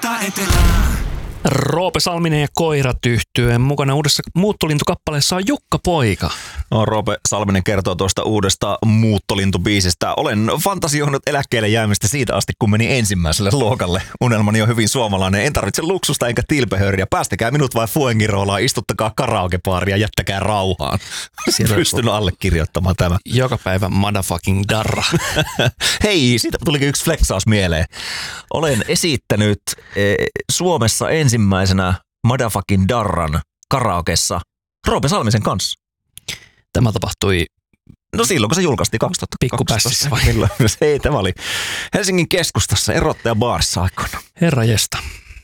pohjoisesta etelään. Roope Salminen ja Koirat yhtyeen mukana uudessa muuttolintukappaleessa on Jukka Poika. No, Roope Salminen kertoo tuosta uudesta muuttolintubiisistä. Olen fantasioinut eläkkeelle jäämistä siitä asti, kun meni ensimmäiselle luokalle. Unelmani on hyvin suomalainen. En tarvitse luksusta enkä tilpehöriä. Päästäkää minut vai Fuengirollaan, istuttakaa karaokebaaria ja jättäkää rauhaan. Pystyn allekirjoittamaan tämä. Joka päivä motherfucking darra. Hei, siitä tulikin yksi flexaus mieleen. Olen esittänyt Suomessa ensimmäisenä motherfucking darran karaokessa Roope Salmisen kanssa. Tämä tapahtui... No silloin, kun se julkaistiin 2012. Pikkupässissä vai? Ei, tämä oli Helsingin keskustassa erottajabaarissa aikoina. Herra jesta.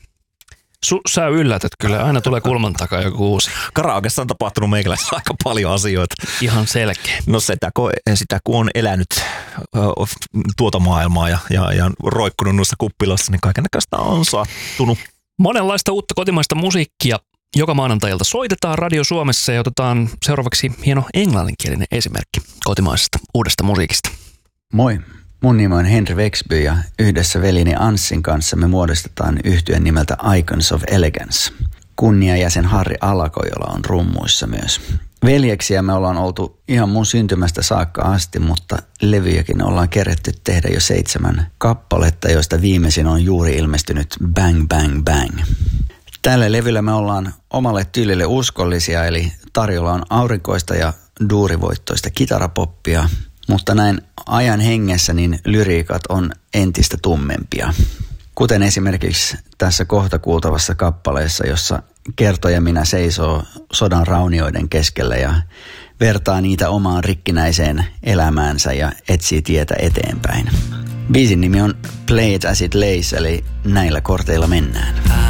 Sä yllätät kyllä, aina tulee kulman takaa joku uusi. Karaokessa on tapahtunut meikäläisessä aika paljon asioita. Ihan selkeä. No sitä kun on elänyt tuota maailmaa ja roikkunut noissa kuppiloissa, niin kaikennäköistä on sattunut. Monenlaista uutta kotimaista musiikkia joka maanantailta soitetaan Radio Suomessa ja otetaan seuraavaksi hieno englanninkielinen esimerkki kotimaisesta uudesta musiikista. Moi, mun nimi on Henry Vexby ja yhdessä velini Anssin kanssa me muodostetaan yhtyeen nimeltä Icons of Elegance. Kunniajäsen Harri Alakojola on rummuissa myös. Veljeksiä me ollaan oltu ihan mun syntymästä saakka asti, mutta levyjäkin ollaan keretty tehdä jo 7 kappaletta, joista viimeisin on juuri ilmestynyt Bang Bang Bang. Tällä levyllä me ollaan omalle tyylille uskollisia, eli tarjolla on aurinkoista ja duurivoittoista kitarapoppia, mutta näin ajan hengessä niin lyriikat on entistä tummempia. Kuten esimerkiksi tässä kohta kuultavassa kappaleessa, jossa kertoja minä seisoo sodan raunioiden keskellä ja vertaa niitä omaan rikkinäiseen elämäänsä ja etsii tietä eteenpäin. Biisin nimi on Play It As It Lays, eli näillä korteilla mennään.